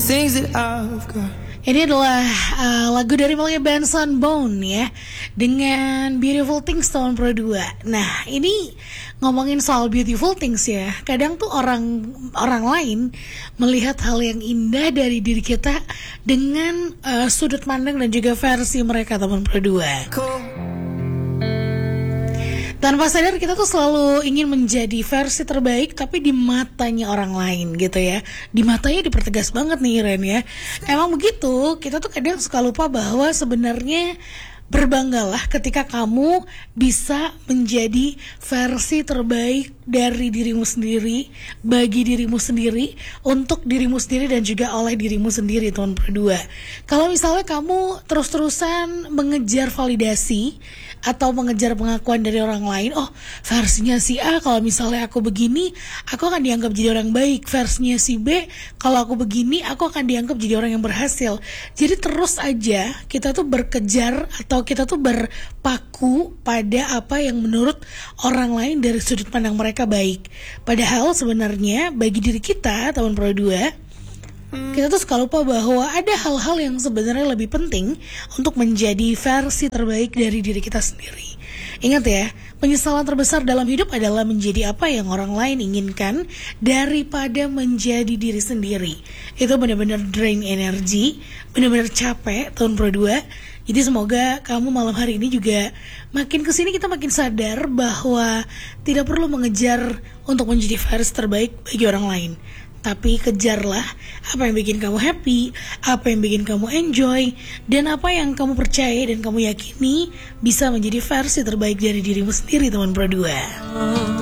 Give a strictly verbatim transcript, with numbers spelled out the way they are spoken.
things that I've got. Ini adalah uh, lagu dari Melly Benson Bone ya, dengan Beautiful Things tahun dua ribu dua. Nah ini ngomongin soal beautiful things ya. Kadang tuh orang orang lain melihat hal yang indah dari diri kita dengan uh, sudut pandang dan juga versi mereka tahun dua ribu dua. Tanpa sadar kita tuh selalu ingin menjadi versi terbaik, tapi di matanya orang lain gitu ya. Di matanya dipertegas banget nih Ren ya. Emang begitu, kita tuh kadang suka lupa bahwa sebenarnya berbanggalah ketika kamu bisa menjadi versi terbaik dari dirimu sendiri, bagi dirimu sendiri, untuk dirimu sendiri dan juga oleh dirimu sendiri tahun dua ribu dua. Kalau misalnya kamu terus-terusan mengejar validasi atau mengejar pengakuan dari orang lain, oh versinya si A kalau misalnya aku begini aku akan dianggap jadi orang baik, versinya si B kalau aku begini aku akan dianggap jadi orang yang berhasil. Jadi terus aja kita tuh berkejar atau kita tuh berpaku pada apa yang menurut orang lain dari sudut pandang mereka baik. Padahal sebenarnya bagi diri kita tahun dua ribu dua, kita tuh suka lupa bahwa ada hal-hal yang sebenarnya lebih penting untuk menjadi versi terbaik dari diri kita sendiri. Ingat ya, penyesalan terbesar dalam hidup adalah menjadi apa yang orang lain inginkan daripada menjadi diri sendiri. Itu benar-benar drain energi, benar-benar capek tahun dua ribu dua. Jadi semoga kamu malam hari ini juga makin kesini kita makin sadar bahwa tidak perlu mengejar untuk menjadi versi terbaik bagi orang lain, tapi kejarlah apa yang bikin kamu happy, apa yang bikin kamu enjoy, dan apa yang kamu percaya dan kamu yakini bisa menjadi versi terbaik dari dirimu sendiri teman berdua.